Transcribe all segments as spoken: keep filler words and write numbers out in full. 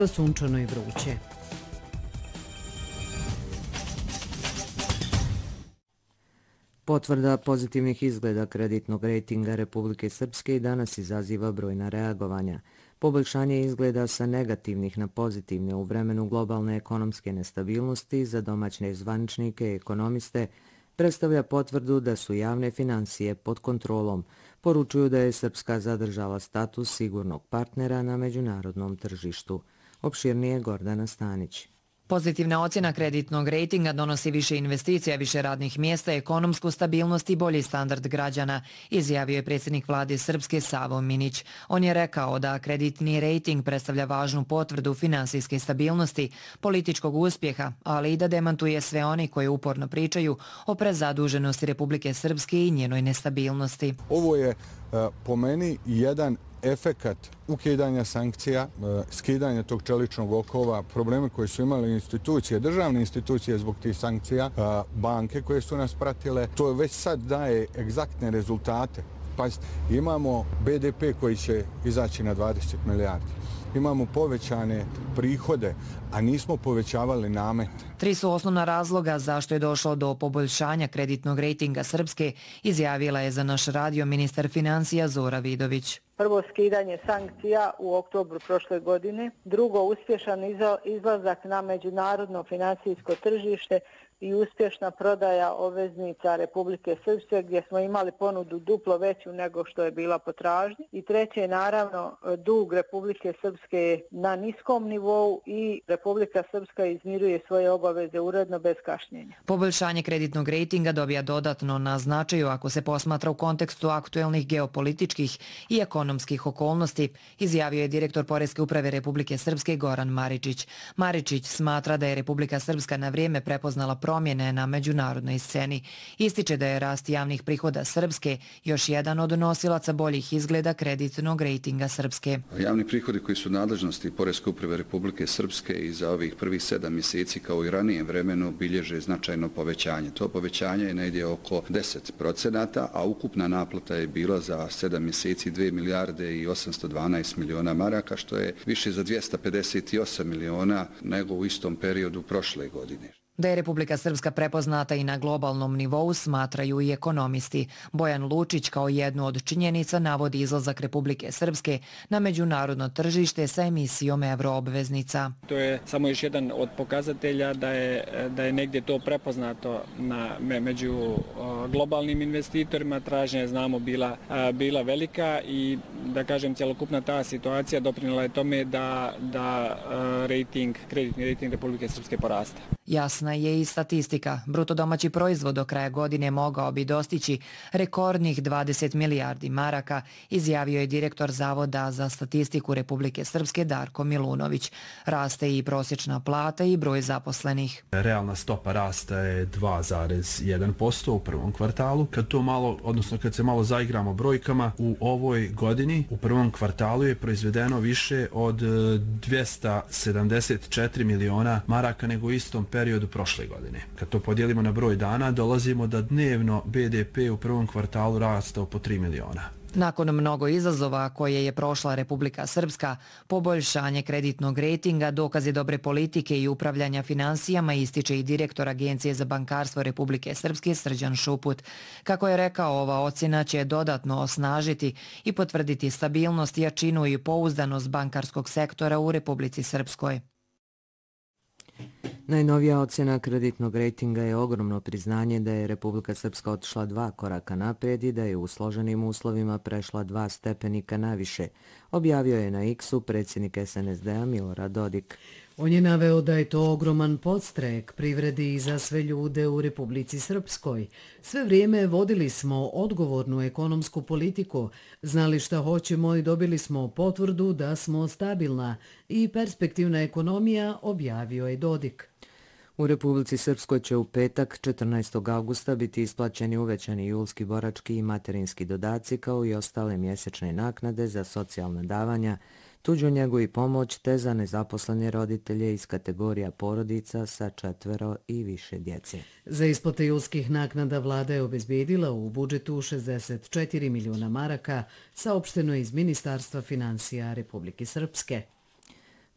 Sunčano i vruće. Potvrda pozitivnih izgleda kreditnog rejtinga Republike Srpske i danas izaziva brojna reagovanja. Poboljšanje izgleda sa negativnih na pozitivne u vremenu globalne ekonomske nestabilnosti za domaćne zvaničnike i ekonomiste predstavlja potvrdu da su javne finansije pod kontrolom. Poručuju da je Srpska zadržala status sigurnog partnera na međunarodnom tržištu. Opširnije Gordana Stanić. Pozitivna ocjena kreditnog rejtinga donosi više investicija, više radnih mjesta, ekonomsku stabilnost i bolji standard građana, izjavio je predsjednik vlade Srpske Savo Minić. On je rekao da kreditni rejting predstavlja važnu potvrdu finansijske stabilnosti, političkog uspjeha, ali i da demantuje sve oni koji uporno pričaju o prezaduženosti Republike Srpske i njenoj nestabilnosti. Ovo je po meni jedan efekat ukidanja sankcija, skidanja tog čeličnog okova, probleme koje su imali institucije, državne institucije zbog tih sankcija, banke koje su nas pratile, to već sad daje egzaktne rezultate. Pazite, imamo B D P koji će izaći na dvadeset milijardi. Imamo povećane prihode, a nismo povećavali namete. Tri su osnovna razloga zašto je došlo do poboljšanja kreditnog rejtinga Srpske, izjavila je za naš radio ministar financija Zora Vidović. Prvo, skidanje sankcija u oktobru prošle godine. Drugo, uspješan izlazak na međunarodno finansijsko tržište i uspješna prodaja obveznica Republike Srpske gdje smo imali ponudu duplo veću nego što je bila potražnja. I treće, naravno, dug Republike Srpske na niskom nivou i Republika Srpska izmiruje svoje obaveze uredno bez kašnjenja. Poboljšanje kreditnog rejtinga dobija dodatno na značaju ako se posmatra u kontekstu aktuelnih geopolitičkih i ekonomskih okolnosti, izjavio je direktor Poreske uprave Republike Srpske Goran Maričić. Maričić smatra da je Republika Srpska na vrijeme prepoznala promjene na međunarodnoj sceni. Ističe da je rast javnih prihoda Srpske još jedan od nosilaca boljih izgleda kreditnog rejtinga Srpske. Javni prihodi koji su nadležnosti Poreske uprave Republike Srpske i za ovih prvih sedam mjeseci kao i ranijem vremenu bilježe značajno povećanje. To povećanje je negdje oko deset procenata, a ukupna naplata je bila za sedam mjeseci dvije milijarde i osamsto dvanaest miliona maraka, što je više za dvjesto pedeset osam miliona nego u istom periodu prošle godine. Da je Republika Srpska prepoznata i na globalnom nivou smatraju i ekonomisti. Bojan Lučić kao jednu od činjenica navodi izlazak Republike Srpske na međunarodno tržište sa emisijom euroobveznica. To je samo još jedan od pokazatelja da je, da je negdje to prepoznato na, među globalnim investitorima. Tražnja je, znamo, bila, bila velika i da kažem cjelokupna ta situacija doprinijela je tome da, da rating, kreditni rating Republike Srpske porasta. Jasna je i statistika. Bruto domaći proizvod do kraja godine mogao bi dostići rekordnih dvadeset milijardi maraka, izjavio je direktor Zavoda za statistiku Republike Srpske Darko Milunović. Raste i prosječna plata i broj zaposlenih. Realna stopa rasta je dva zarez jedan posto u prvom kvartalu. Kad to malo, odnosno kad se malo zaigramo brojkama, u ovoj godini u prvom kvartalu je proizvedeno više od dvjesto sedamdeset četiri miliona maraka nego u istom periodu prošle godine. Kad to podijelimo na broj dana, dolazimo da dnevno B D P u prvom kvartalu rastao po tri miliona. Nakon mnogo izazova koje je prošla Republika Srpska, poboljšanje kreditnog rejtinga, dokazi dobre politike i upravljanja finansijama ističe i direktor Agencije za bankarstvo Republike Srpske Srđan Šuput. Kako je rekao, ova ocjena će dodatno osnažiti i potvrditi stabilnost, jačinu i pouzdanost bankarskog sektora u Republici Srpskoj. Najnovija ocjena kreditnog rejtinga je ogromno priznanje da je Republika Srpska otišla dva koraka naprijed i da je u složenim uslovima prešla dva stepenika naviše, objavio je na X-u predsjednik S N S D-a Milorad Dodik. On je naveo da je to ogroman podstrek privredi i za sve ljude u Republici Srpskoj. Sve vrijeme vodili smo odgovornu ekonomsku politiku, znali šta hoćemo i dobili smo potvrdu da smo stabilna i perspektivna ekonomija, objavio je Dodik. U Republici Srpskoj će u petak četrnaestog augusta biti isplaćeni uvećani julski borački i materinski dodaci kao i ostale mjesečne naknade za socijalna davanja, tuđu njegu i pomoć te za nezaposlene roditelje iz kategorija porodica sa četvero i više djece. Za isplate julskih naknada vlada je obezbedila u budžetu šezdeset četiri miliona maraka, saopšteno iz Ministarstva financija Republike Srpske.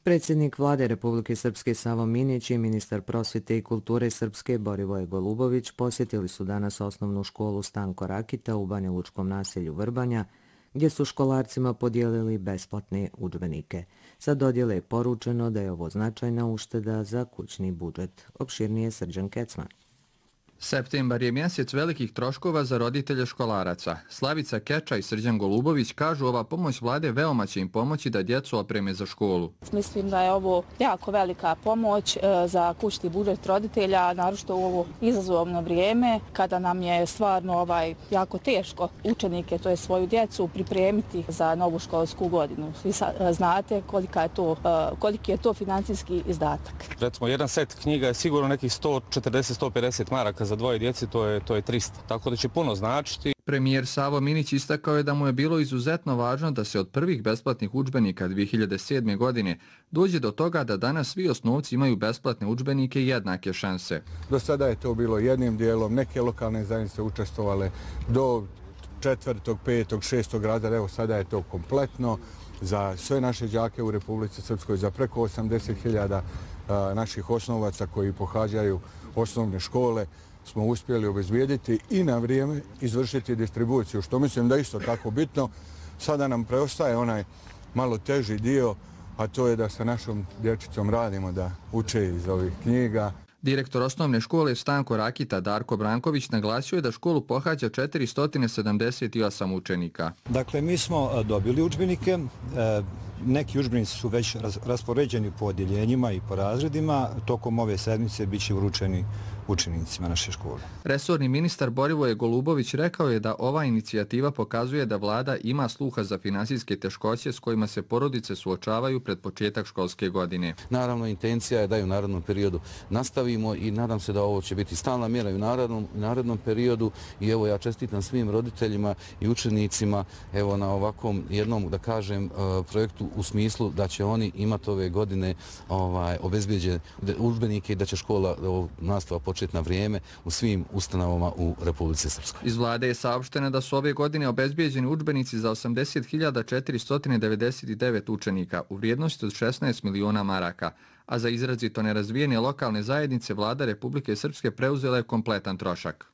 Predsjednik vlade Republike Srpske Savo Minić i ministar prosvjete i kulture Srpske Borivoje Golubović posjetili su danas osnovnu školu Stanko Rakita u banjalučkom naselju Vrbanja, gdje su školarcima podijelili besplatne udžbenike. Sa dodjele je poručeno da je ovo značajna ušteda za kućni budžet. Opširnije Srđan Kecman. Septembar je mjesec velikih troškova za roditelje školaraca. Slavica Keča i Srđan Golubović kažu ova pomoć vlade veoma će im pomoći da djecu opreme za školu. Mislim da je ovo jako velika pomoć za kućni budžet roditelja, naročito u ovo izazovno vrijeme kada nam je stvarno ovaj jako teško učenike, to je svoju djecu, pripremiti za novu školsku godinu. Vi znate kolika je to, koliki je to financijski izdatak. Recimo, jedan set knjiga je sigurno nekih sto četrdeset do sto pedeset maraka za dvoje djeci, to je, to je trista. Tako da će puno značiti. Premijer Savo Minić istakao je da mu je bilo izuzetno važno da se od prvih besplatnih udžbenika dvije hiljade sedme. godine dođe do toga da danas svi osnovci imaju besplatne udžbenike i jednake šanse. Do sada je to bilo jednim dijelom, neke lokalne zajednice učestvovale do četvrtog, petog, šestog razreda, evo sada je to kompletno za sve naše đake u Republici Srpskoj, za preko osamdeset hiljada naših osnovaca koji pohađaju osnovne škole smo uspjeli obezbijediti i na vrijeme izvršiti distribuciju, što mislim da je isto tako bitno. Sada nam preostaje onaj malo teži dio, a to je da sa našom dječicom radimo, da uče iz ovih knjiga. Direktor osnovne škole Stanko Rakita Darko Branković naglasio je da školu pohađa četiristo sedamdeset osam učenika. Dakle, mi smo dobili udžbenike. Neki udžbenici su već raspoređeni po odjeljenjima i po razredima. Tokom ove sedmice bit će uručeni učenicima naše škole. Resorni ministar Borivoje Golubović rekao je da ova inicijativa pokazuje da vlada ima sluha za finansijske teškoće s kojima se porodice suočavaju pred početak školske godine. Naravno, intencija je da u narednom periodu nastavimo i nadam se da ovo će biti stalna mjera i u narednom, narednom periodu. I evo, ja čestitam svim roditeljima i učenicima evo na ovakvom jednom, da kažem, projektu u smislu da će oni imati ove godine ovaj, obezbeđene udžbenike i da će škola nastava početi na vrijeme u svim ustanovama u Republici Srpskoj. Iz vlade je saopšteno da su ove godine obezbeđeni udžbenici za osamdeset hiljada četiristo devedeset devet učenika u vrijednosti od šesnaest miliona maraka, a za izrazito nerazvijene lokalne zajednice vlada Republike Srpske preuzela je kompletan trošak.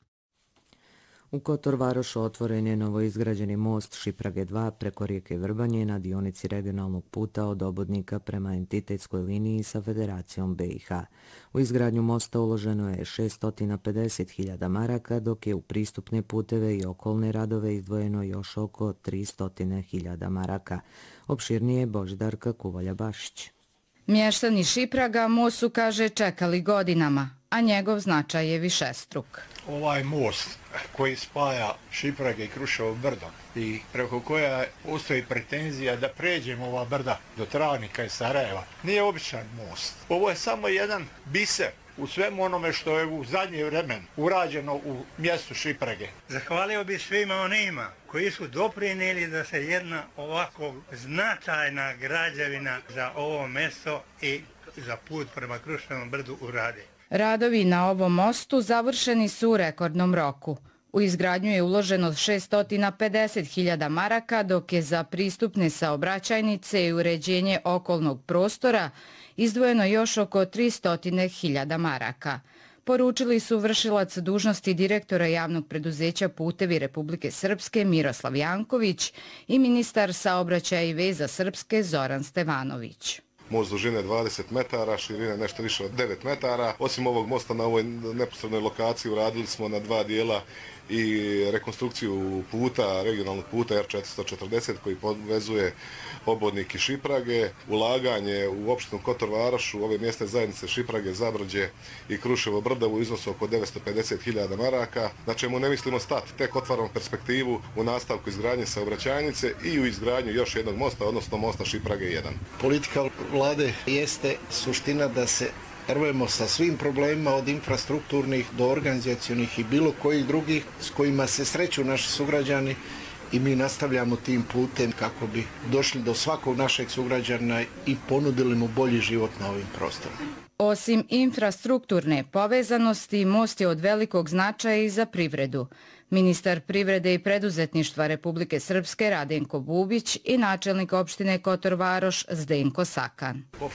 U Kotor Varošu otvoren je novoizgrađeni most Šiprage dva preko rijeke Vrbanje na dionici regionalnog puta od Obodnika prema entitetskoj liniji sa Federacijom B i H. U izgradnju mosta uloženo je šessto pedeset hiljada maraka, dok je u pristupne puteve i okolne radove izdvojeno još oko tristo hiljada maraka. Opširnije Božidarka Kuvolja-Bašić. Mještani Šipraga most su, kaže, čekali godinama, a njegov značaj je višestruk. Ovaj most koji spaja Šiprage i Kruševo brdo i preko koja postoji pretenzija da pređemo ova brda do Travnika i Sarajeva, nije običan most. Ovo je samo jedan biser u svemu onome što je u zadnje vremen urađeno u mjestu Šiprage. Zahvalio bi svima onima koji su doprinijeli da se jedna ovako značajna građevina za ovo mjesto i za put prema Kruševom brdu uradi. Radovi na ovom mostu završeni su u rekordnom roku. U izgradnju je uloženo šessto pedeset hiljada maraka, dok je za pristupne saobraćajnice i uređenje okolnog prostora izdvojeno još oko tristo hiljada maraka. Poručili su vršilac dužnosti direktora javnog preduzeća Putevi Republike Srpske Miroslav Janković i ministar saobraćaja i veza Srpske Zoran Stevanović. Most dužine dvadeset metara, širine nešto više od devet metara. Osim ovog mosta na ovoj neposrednoj lokaciji uradili smo na dva dijela i rekonstrukciju puta, regionalnog puta R četiristo četrdeset koji povezuje Obodnik i Šiprage, ulaganje u opštinu Kotor Varošu, ove mjesne zajednice Šiprage, Zabrđe i Kruševo brdo u iznosu oko devetsto pedeset hiljada maraka, na čemu ne mislimo stati, tek otvaramo perspektivu u nastavku izgradnje saobraćajnice i u izgradnju još jednog mosta, odnosno mosta Šiprage jedan. Politika vlade jeste suština da se rvemo sa svim problemima od infrastrukturnih do organizacionih i bilo kojih drugih s kojima se sreću naši sugrađani i mi nastavljamo tim putem kako bi došli do svakog našeg sugrađana i ponudili mu bolji život na ovim prostorima. Osim infrastrukturne povezanosti, most je od velikog značaja i za privredu. Ministar privrede i preduzetništva Republike Srpske Radenko Bubić i načelnik opštine Kotor Varoš Zdenko Sakan.